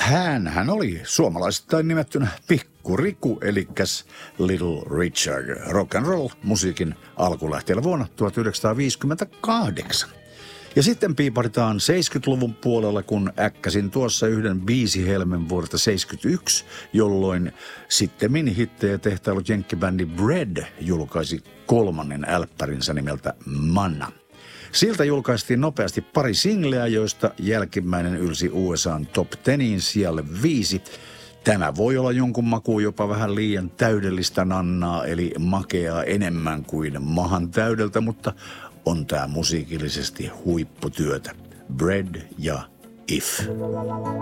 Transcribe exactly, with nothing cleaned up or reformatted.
Hän, hän oli suomalaisittain nimettynä Pikku Riku, elikäs Little Richard, rock and roll musiikin alkulähteellä vuonna tuhatyhdeksänsataaviisikymmentäkahdeksan. Ja sitten piiparitaan seitsemänkymmentäluvun puolella, kun äkkäsin tuossa yhden biisihelmen vuodelta seitsemänkymmentäyksi, jolloin sittemmin hittejä tehtailut jenkkibändi Bread julkaisi kolmannen älppärinsä nimeltä Manna. Siltä julkaistiin nopeasti pari singleä, joista jälkimmäinen ylsi U S A:n top teniin sijalle viisi. Tämä voi olla jonkun makuun jopa vähän liian täydellistä nannaa, eli makeaa enemmän kuin mahan täydeltä, mutta on tää musiikillisesti huipputyötä. Bread ja If.